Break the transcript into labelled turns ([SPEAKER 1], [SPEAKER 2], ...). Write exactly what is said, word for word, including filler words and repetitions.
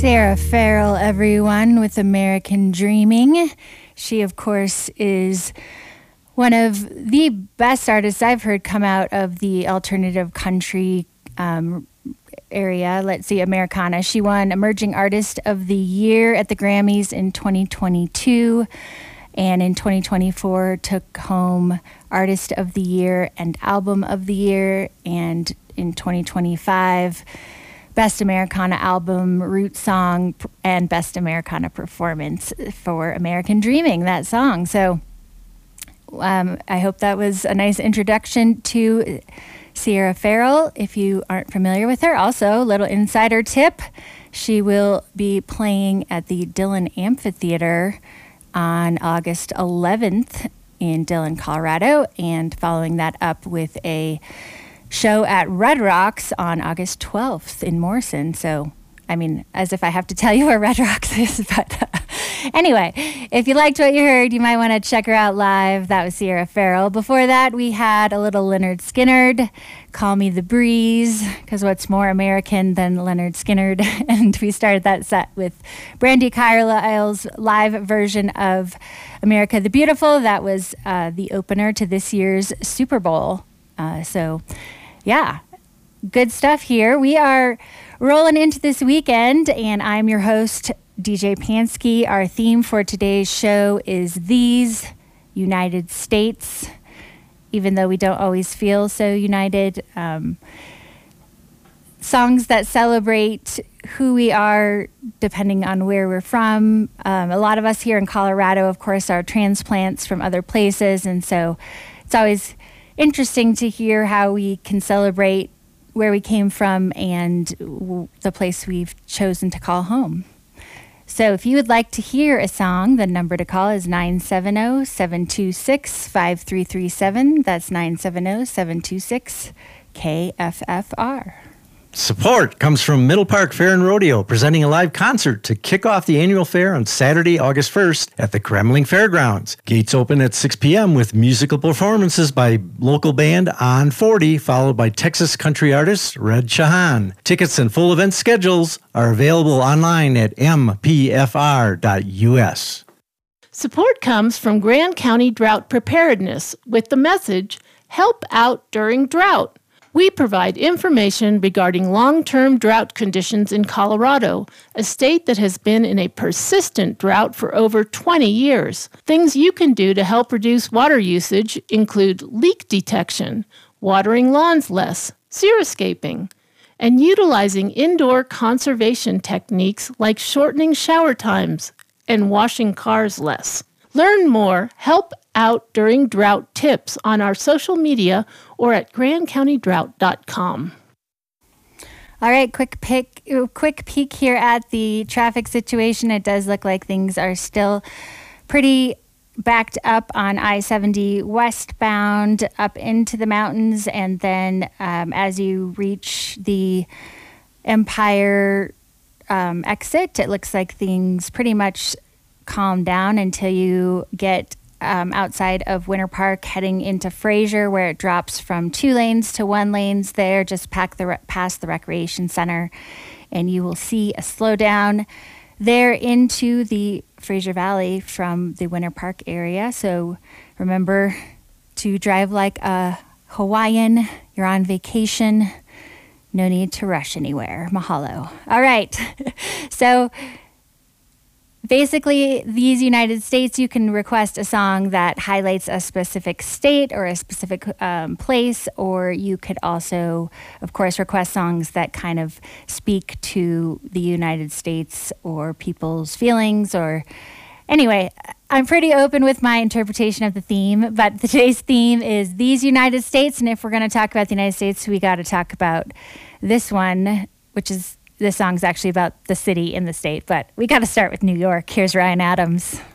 [SPEAKER 1] Sarah Farrell, everyone, with American Dreaming. She, of course, is one of the best artists I've heard come out of the alternative country um, area. Let's see, Americana. She won Emerging Artist of the Year at the Grammys in twenty twenty-two, and in twenty twenty-four took home Artist of the Year and Album of the Year, and in twenty twenty-five, Best Americana Album, Root Song, and Best Americana Performance for American Dreaming, that song. So um, I hope that was a nice introduction to Sierra Farrell. If you aren't familiar with her, also, little insider tip, she will be playing at the Dillon Amphitheater on August eleventh in Dillon, Colorado, and following that up with a show at Red Rocks on August twelfth in Morrison. So, I mean, as if I have to tell you where Red Rocks is, but uh, anyway, if you liked what you heard, you might want to check her out live. That was Sierra Farrell. Before that, we had a little Leonard Skinner, Call Me the Breeze, because what's more American than Leonard Skinner? And we started that set with Brandi Carlile's live version of America the Beautiful. That was uh, the opener to this year's Super Bowl. Uh, so, yeah, good stuff here. We are rolling into this weekend, and I'm your host, D J Pansky. Our theme for today's show is These United States, even though we don't always feel so united. Um, songs that celebrate who we are depending on where we're from. Um, a lot of us here in Colorado, of course, are transplants from other places, and so it's always interesting to hear how we can celebrate where we came from and w- the place we've chosen to call home. So if you would like to hear a song, the number to call is nine seven zero, seven two six, five three three seven. That's nine seven zero, seven two six, K F F R.
[SPEAKER 2] Support comes from Middle Park Fair and Rodeo, presenting a live concert to kick off the annual fair on Saturday, August first at the Kremling Fairgrounds. Gates open at six p.m. with musical performances by local band On forty, followed by Texas country artist Red Shahan. Tickets and full event schedules are available online at m p f r dot u s.
[SPEAKER 3] Support comes from Grand County Drought Preparedness with the message, Help Out During Drought. We provide information regarding long-term drought conditions in Colorado, a state that has been in a persistent drought for over twenty years. Things you can do to help reduce water usage include leak detection, watering lawns less, xeriscaping, and utilizing indoor conservation techniques like shortening shower times and washing cars less. Learn more, help out during drought tips on our social media or at grand county drought dot com.
[SPEAKER 1] All right, quick pick, quick peek here at the traffic situation. It does look like things are still pretty backed up on I seventy westbound up into the mountains, and then um, as you reach the Empire um, exit, it looks like things pretty much calm down until you get um, outside of Winter Park heading into Fraser, where it drops from two lanes to one lanes there, just pack the re- past the Recreation Center, and you will see a slowdown there into the Fraser Valley from the Winter Park area. So remember to drive like a Hawaiian. You're on vacation. No need to rush anywhere. Mahalo. All right. So basically, these United States, you can request a song that highlights a specific state or a specific um, place, or you could also, of course, request songs that kind of speak to the United States or people's feelings. Or anyway, I'm pretty open with my interpretation of the theme, but today's theme is These United States, and if we're going to talk about the United States, we got to talk about this one, which is this song's actually about the city in the state, but we got to start with New York. Here's Ryan Adams.